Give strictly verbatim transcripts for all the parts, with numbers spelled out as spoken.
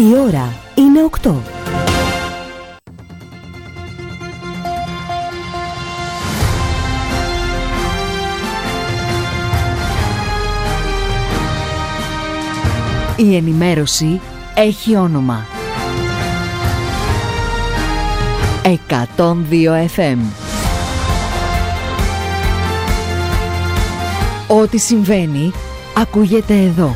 Η ώρα είναι οκτώ. Η ενημέρωση έχει όνομα. εκατόν δύο εφ εμ. Ό,τι συμβαίνει ακούγεται εδώ.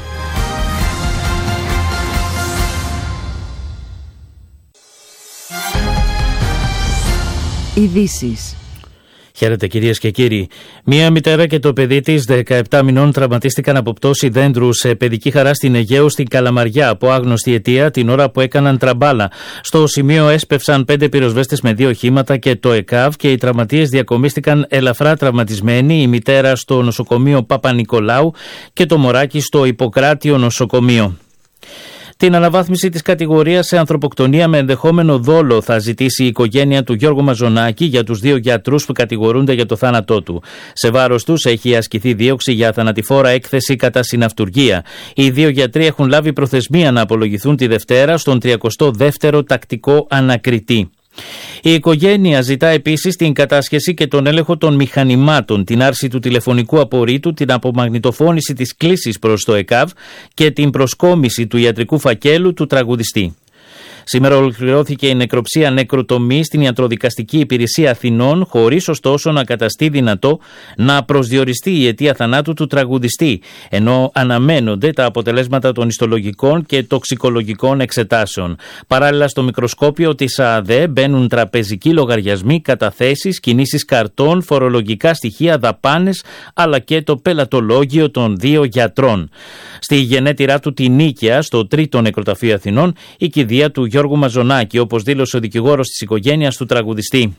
Ειδήσεις. Χαίρετε κυρίες και κύριοι. Μία μητέρα και το παιδί της δεκαεπτά μηνών τραυματίστηκαν από πτώση δέντρου σε παιδική χαρά στην Αιγαίο στην Καλαμαριά από άγνωστη αιτία την ώρα που έκαναν τραμπάλα. Στο σημείο έσπευσαν πέντε πυροσβέστες με δύο οχήματα και το ΕΚΑΒ και οι τραυματίες διακομίστηκαν ελαφρά τραυματισμένοι, η μητέρα στο νοσοκομείο Παπα-Νικολάου και το μωράκι στο Ιπποκράτιο νοσοκομείο. Την αναβάθμιση της κατηγορίας σε ανθρωποκτονία με ενδεχόμενο δόλο θα ζητήσει η οικογένεια του Γιώργου Μαζονάκη για τους δύο γιατρούς που κατηγορούνται για το θάνατό του. Σε βάρος τους έχει ασκηθεί δίωξη για θανατηφόρα έκθεση κατά συναυτουργία. Οι δύο γιατροί έχουν λάβει προθεσμία να απολογηθούν τη Δευτέρα στον τριακοστό δεύτερο τακτικό ανακριτή. Η οικογένεια ζητά επίσης την κατάσχεση και τον έλεγχο των μηχανημάτων, την άρση του τηλεφωνικού απορρίτου, την απομαγνητοφώνηση της κλήσης προς το ΕΚΑΒ και την προσκόμιση του ιατρικού φακέλου του τραγουδιστή. Σήμερα ολοκληρώθηκε η νεκροψία νεκροτομή στην Ιατροδικαστική Υπηρεσία Αθηνών, χωρίς ωστόσο να καταστεί δυνατό να προσδιοριστεί η αιτία θανάτου του τραγουδιστή, ενώ αναμένονται τα αποτελέσματα των ιστολογικών και τοξικολογικών εξετάσεων. Παράλληλα, στο μικροσκόπιο της ΑΑΔΕ μπαίνουν τραπεζικοί λογαριασμοί, καταθέσεις, κινήσεις καρτών, φορολογικά στοιχεία, δαπάνες, αλλά και το πελατολόγιο των δύο γιατρών. Στη γενέτειρά του τη Νίκαια, στο τρίτο νεκροταφείο Αθηνών, η κηδεία του Γιώργου Μαζονάκη, όπως δήλωσε ο δικηγόρος της οικογένειας του τραγουδιστή.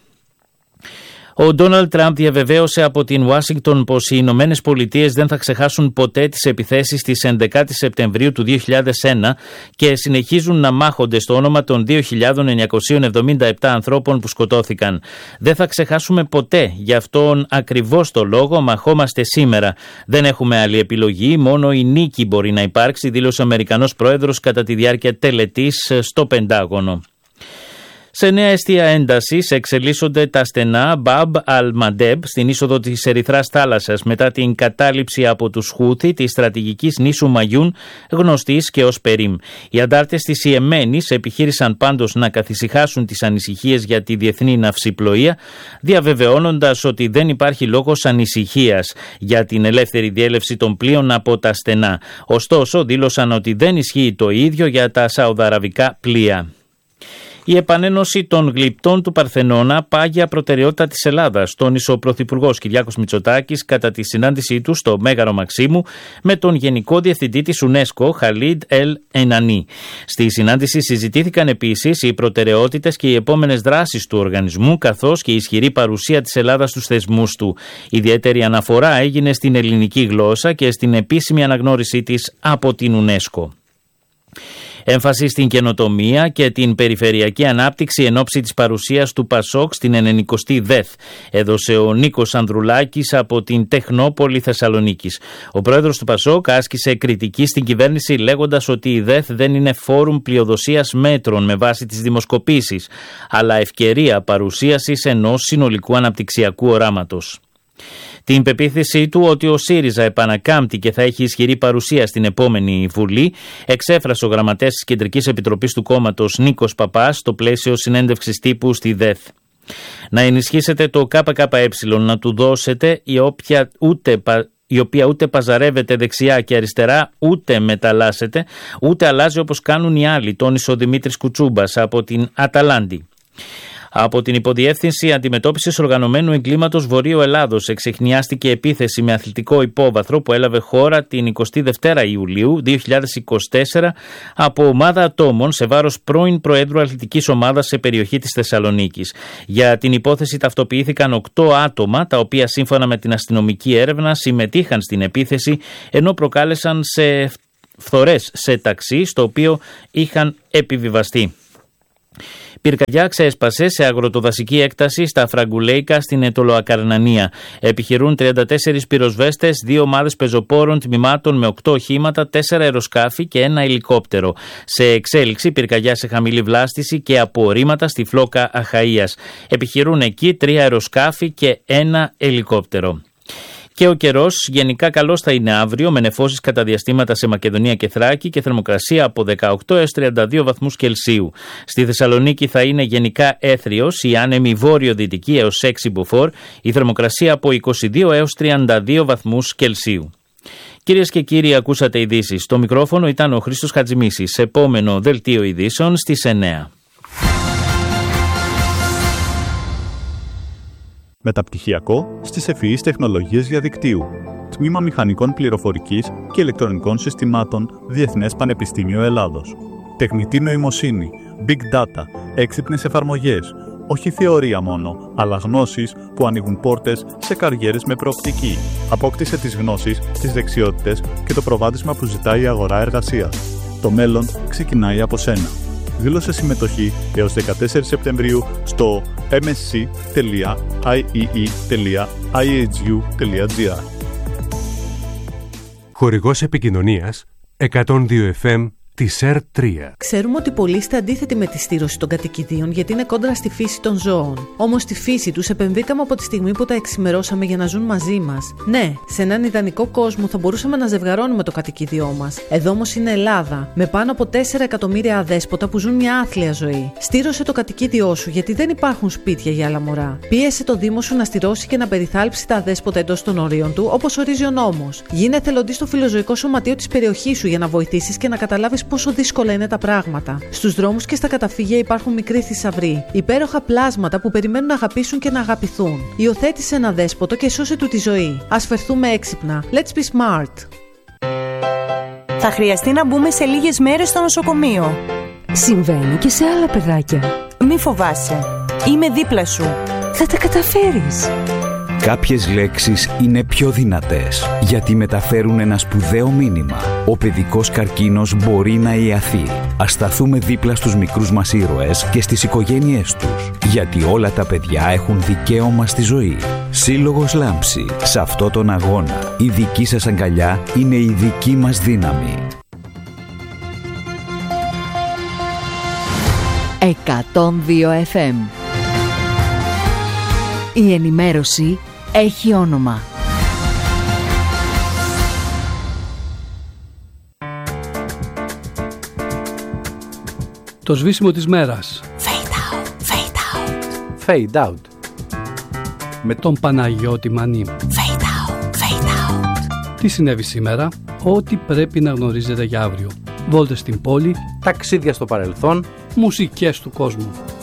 Ο Ντόναλντ Τραμπ διαβεβαίωσε από την Ουάσιγκτον πως οι Ηνωμένες Πολιτείες δεν θα ξεχάσουν ποτέ τις επιθέσεις της έντεκα Σεπτεμβρίου του δύο χιλιάδες ένα και συνεχίζουν να μάχονται στο όνομα των δύο χιλιάδες εννιακόσιοι εβδομήντα επτά ανθρώπων που σκοτώθηκαν. Δεν θα ξεχάσουμε ποτέ, γι' αυτόν ακριβώς το λόγο μαχόμαστε σήμερα. Δεν έχουμε άλλη επιλογή, μόνο η νίκη μπορεί να υπάρξει, δήλωσε ο Αμερικανός Πρόεδρος κατά τη διάρκεια τελετής στο Πεντάγωνο. Σε νέα αιστεία έντασης εξελίσσονται τα στενά Μπαμπ Αλ-Μαντέμπ στην είσοδο της Ερυθράς θάλασσας μετά την κατάληψη από τους Χούθι της στρατηγικής νήσου Μαγιούν, γνωστής και ως Περίμ. Οι αντάρτες της Ιεμένης επιχείρησαν πάντως να καθησυχάσουν τις ανησυχίες για τη διεθνή ναυσιπλοεία, διαβεβαιώνοντας ότι δεν υπάρχει λόγος ανησυχίας για την ελεύθερη διέλευση των πλοίων από τα στενά. Ωστόσο, δήλωσαν ότι δεν ισχύει το ίδιο για τα σαουδαραβικά πλοία. Η επανένωση των γλυπτών του Παρθενώνα πάγια προτεραιότητα της Ελλάδας, τόνισε ο Πρωθυπουργός Κυριάκος Μητσοτάκης κατά τη συνάντησή του στο Μέγαρο Μαξίμου με τον Γενικό Διευθυντή της UNESCO, Χαλίντ Ελ Ενανί. Στη συνάντηση συζητήθηκαν επίσης οι προτεραιότητες και οι επόμενες δράσεις του οργανισμού, καθώς και η ισχυρή παρουσία της Ελλάδας στους θεσμούς του. Ιδιαίτερη αναφορά έγινε στην ελληνική γλώσσα και στην επίσημη αναγνώρισή της από την UNESCO. Έμφαση στην καινοτομία και την περιφερειακή ανάπτυξη εν ώψη της παρουσίας του ΠΑΣΟΚ στην ενενηκοστή ΔΕΘ, έδωσε ο Νίκος Ανδρουλάκης από την Τεχνόπολη Θεσσαλονίκης. Ο πρόεδρος του ΠΑΣΟΚ άσκησε κριτική στην κυβέρνηση λέγοντας ότι η ΔΕΘ δεν είναι φόρουμ πλειοδοσίας μέτρων με βάση τις δημοσκοπήσεις, αλλά ευκαιρία παρουσίασης ενός συνολικού αναπτυξιακού οράματος. Την πεποίθησή του ότι ο ΣΥΡΙΖΑ επανακάμπτει και θα έχει ισχυρή παρουσία στην επόμενη Βουλή εξέφρασε ο γραμματέας της Κεντρικής Επιτροπής του κόμματος Νίκος Παπάς στο πλαίσιο συνέντευξης τύπου στη ΔΕΘ. Να ενισχύσετε το ΚΚΕ, να του δώσετε η, όποια, ούτε, η οποία ούτε παζαρεύεται δεξιά και αριστερά, ούτε μεταλλάσσεται, ούτε αλλάζει όπως κάνουν οι άλλοι, τόνισε ο Δημήτρης Κουτσούμπας από την Αταλάντη. Από την Υποδιεύθυνση Αντιμετώπισης Οργανωμένου Εγκλήματος Βορείου Ελλάδος εξεχνιάστηκε επίθεση με αθλητικό υπόβαθρο που έλαβε χώρα την εικοστή δεύτερη Ιουλίου δύο χιλιάδες είκοσι τέσσερα από ομάδα ατόμων σε βάρος πρώην Προέδρου Αθλητικής Ομάδας σε περιοχή της Θεσσαλονίκης. Για την υπόθεση ταυτοποιήθηκαν οκτώ άτομα, τα οποία σύμφωνα με την αστυνομική έρευνα συμμετείχαν στην επίθεση ενώ προκάλεσαν σε φθορές σε ταξί στο οποίο είχαν επιβιβαστεί. Πυρκαγιά ξέσπασε σε αγροτοδασική έκταση στα Φραγκουλέικα στην Ετωλοακαρνανία. Επιχειρούν τριάντα τέσσερις πυροσβέστες, δύο ομάδες πεζοπόρων τμήματων με οκτώ οχήματα, τέσσερα αεροσκάφη και ένα ελικόπτερο. Σε εξέλιξη πυρκαγιά σε χαμηλή βλάστηση και απορρίμματα στη Φλόκα Αχαΐας. Επιχειρούν εκεί τρία αεροσκάφη και ένα ελικόπτερο. Και ο καιρός γενικά καλός θα είναι αύριο, με νεφώσεις κατά διαστήματα σε Μακεδονία και Θράκη και θερμοκρασία από δεκαοκτώ έως τριάντα δύο βαθμούς Κελσίου. Στη Θεσσαλονίκη θα είναι γενικά έθριος, η άνεμη βόρειο-δυτική έως έξι μποφόρ, η θερμοκρασία από είκοσι δύο έως τριάντα δύο βαθμούς Κελσίου. Κυρίες και κύριοι, ακούσατε ειδήσεις. Στο μικρόφωνο ήταν ο Χρήστος Χατζημίσης. Επόμενο δελτίο ειδήσεων στις εννιά. Μεταπτυχιακό στις ευφυείς τεχνολογίες διαδικτύου. Τμήμα Μηχανικών Πληροφορικής και Ηλεκτρονικών Συστημάτων, Διεθνές Πανεπιστήμιο Ελλάδος. Τεχνητή νοημοσύνη, Big Data, έξυπνες εφαρμογές. Όχι θεωρία μόνο, αλλά γνώσεις που ανοίγουν πόρτες σε καριέρες με προοπτική. Απόκτησε τις γνώσεις, τις δεξιότητες και το προβάδισμα που ζητάει η αγορά εργασίας. Το μέλλον ξεκινάει από σένα. Δήλωσε συμμετοχή έως δεκατέσσερις Σεπτεμβρίου στο εμ ες σι τελεία άι ι ι τελεία άι έιτς γιου τελεία τζι άρ. Χορηγός επικοινωνίας εκατόν δύο εφ εμ της ΕΡ τρία. Ξέρουμε ότι πολλοί είστε αντίθετοι με τη στήρωση των κατοικιδίων γιατί είναι κόντρα στη φύση των ζώων. Όμως στη φύση τους επεμβήκαμε από τη στιγμή που τα εξημερώσαμε για να ζουν μαζί μας. Ναι, σε έναν ιδανικό κόσμο θα μπορούσαμε να ζευγαρώνουμε το κατοικίδιό μας. Εδώ όμως είναι Ελλάδα, με πάνω από τέσσερα εκατομμύρια αδέσποτα που ζουν μια άθλια ζωή. Στήρωσε το κατοικίδιό σου γιατί δεν υπάρχουν σπίτια για άλλα μωρά. Πίεσε το Δήμο σου να στηρώσει και να περιθάλψει τα αδέσποτα εντός των ορίων του, όπως ορίζει ο νόμος. Γίνε εθελοντής στο φιλοζωικό σωματείο της περιοχής σου για να βοηθήσεις και να καταλάβεις πόσο δύσκολα είναι τα πράγματα. Στους δρόμους και στα καταφύγια υπάρχουν μικροί θησαυροί, υπέροχα πλάσματα που περιμένουν να αγαπήσουν και να αγαπηθούν. Υιοθέτησε ένα δέσποτο και σώσε του τη ζωή. Ας φερθούμε έξυπνα. Let's be smart. Θα χρειαστεί να μπούμε σε λίγες μέρες στο νοσοκομείο. Συμβαίνει και σε άλλα παιδάκια. Μη φοβάσαι. Είμαι δίπλα σου. Θα τα καταφέρεις. Κάποιες λέξεις είναι πιο δυνατές γιατί μεταφέρουν ένα σπουδαίο μήνυμα. Ο παιδικός καρκίνος μπορεί να ιαθεί. Ας σταθούμε δίπλα στους μικρούς μας ήρωες και στις οικογένειές τους. Γιατί όλα τα παιδιά έχουν δικαίωμα στη ζωή. Σύλλογος Λάμψη. Σε αυτό τον αγώνα η δική σας αγκαλιά είναι η δική μας δύναμη. εκατόν δύο εφ εμ. Η ενημέρωση έχει όνομα. Το σβήσιμο της μέρας. Fade out, fade out. Fade out. Με τον Παναγιώτη Μανή. Fade out, fade out. Τι συνέβη σήμερα? Ό,τι πρέπει να γνωρίζετε για αύριο. Βόλτες στην πόλη, ταξίδια στο παρελθόν, μουσικές του κόσμου.